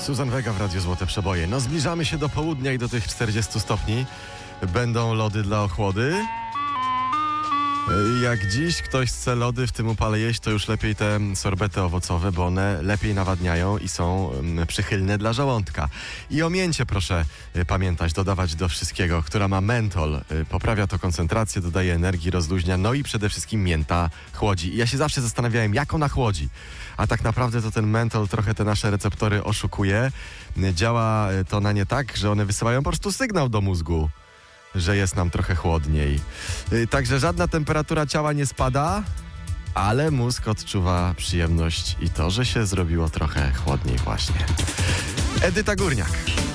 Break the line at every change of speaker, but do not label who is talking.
Suzan Vega w Radiu Złote Przeboje. No zbliżamy się do południa i do tych 40 stopni. Będą lody dla ochłody. Jak dziś ktoś chce lody w tym upale jeść, to już lepiej te sorbety owocowe, bo one lepiej nawadniają i są przychylne dla żołądka. I o mięcie proszę pamiętać, dodawać do wszystkiego, która ma mentol. Poprawia to koncentrację, dodaje energii, rozluźnia, no i przede wszystkim mięta chłodzi. I ja się zawsze zastanawiałem, jak ona chłodzi. A tak naprawdę to ten mentol trochę te nasze receptory oszukuje. Działa to na nie tak, że one wysyłają po prostu sygnał do mózgu, że jest nam trochę chłodniej. Także żadna temperatura ciała nie spada, ale mózg odczuwa przyjemność i to, że się zrobiło trochę chłodniej właśnie. Edyta Górniak.